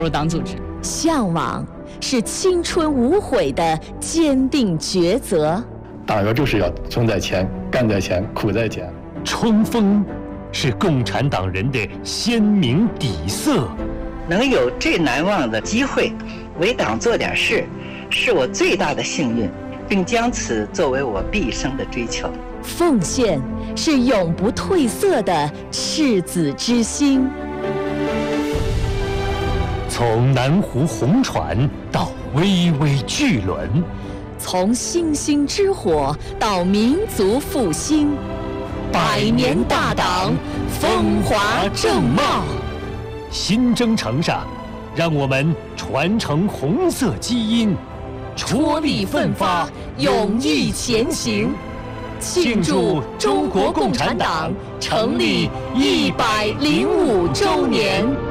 入党组织。 向往是青春无悔的坚定抉择。 党员就是要冲在前，干在前，苦在前。 冲锋是共产党人的鲜明底色。 能有这难忘的机会，为党做点事，是我最大的幸运，并将此作为我毕生的追求。 奉献是永不褪色的赤子之心。 从南湖红船到巍巍巨轮， 从星星之火到民族复兴，100年大党风华正茂。 新征程上，让我们传承红色基因， 踔厉奋发，勇毅前行，庆祝中国共产党成立105周年。